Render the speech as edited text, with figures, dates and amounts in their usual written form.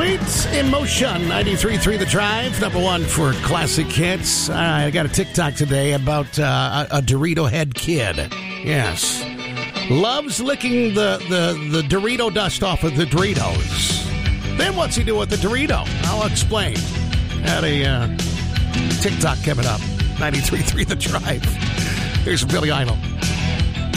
Street in Motion, 93.3 The Drive, number one for classic hits. I got a TikTok today about a Dorito head kid. Yes. Loves licking the Dorito dust off of the Doritos. Then what's he do with the Dorito? I'll explain. At a TikTok coming up, 93.3 The Drive. Here's Billy Idol.